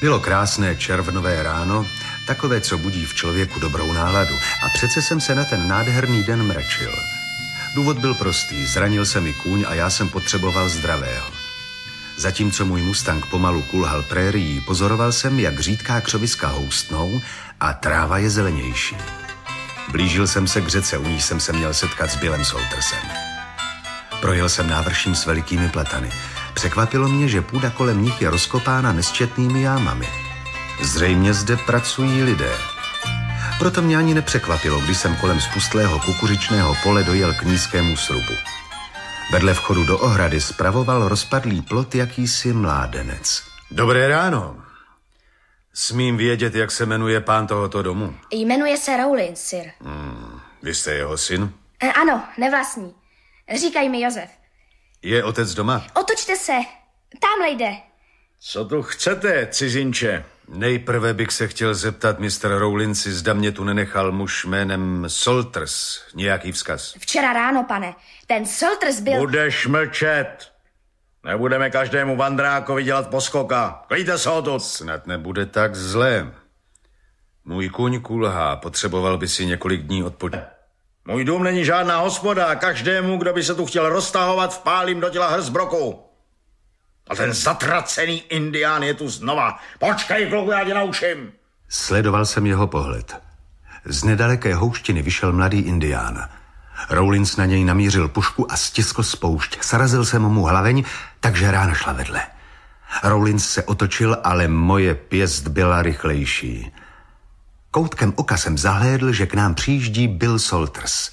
Bylo krásné červnové ráno, takové, co budí v člověku dobrou náladu. A přece jsem se na ten nádherný den mračil. Důvod byl prostý, zranil se mi kůň a já jsem potřeboval zdravého. Zatímco můj mustang pomalu kulhal prérií, pozoroval jsem, jak řídká křoviska houstnou a tráva je zelenější. Blížil jsem se k řece, u níž jsem se měl setkat s Billem Saltersem. Projel jsem návrším s velikými platany. Překvapilo mě, že půda kolem nich je rozkopána nesčetnými jámami. Zřejmě zde pracují lidé. Proto mě ani nepřekvapilo, když jsem kolem spustlého kukuřičného pole dojel k nízkému srubu. Vedle vchodu do ohrady spravoval rozpadlý plot jakýsi mládenec. Dobré ráno. Smím vědět, jak se jmenuje pán tohoto domu? Jmenuje se Rowlins, sir. Vy jste jeho syn? Ano, nevlastní. Říkají mi Josef. Je otec doma? Otočte se, tamhle jde. Co tu chcete, cizinče? Nejprve bych se chtěl zeptat mistr Rowlinsi, zda mě tu nenechal muž jménem Salters. Nějaký vzkaz? Včera ráno, pane. Ten Salters byl... Budeš mlčet. Nebudeme každému vandrákovi dělat poskoka. Klíďte se odtud. Snad nebude tak zlé. Můj kůň kulhá, potřeboval by si několik dní odpočinout. Můj dům není žádná hospoda. Každému, kdo by se tu chtěl roztahovat, vpálím do těla hrst broku. A ten zatracený indián je tu znova. Počkej, kluku, já tě naučím. Sledoval jsem jeho pohled. Z nedaleké houštiny vyšel mladý indián. Rowlins na něj namířil pušku a stiskl spoušť. Srazil jsem mu hlaveň, takže rána šla vedle. Rowlins se otočil, ale moje pěst byla rychlejší. Koutkem oka jsem zahlédl, že k nám přijíždí Bill Salters.